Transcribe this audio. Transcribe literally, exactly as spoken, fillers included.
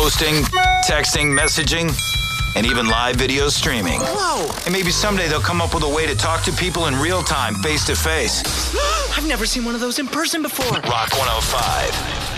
posting, texting, messaging, and even live video streaming. Whoa! And maybe someday they'll come up with a way to talk to people in real time, face to face. I've never seen one of those in person before. Rock one oh five.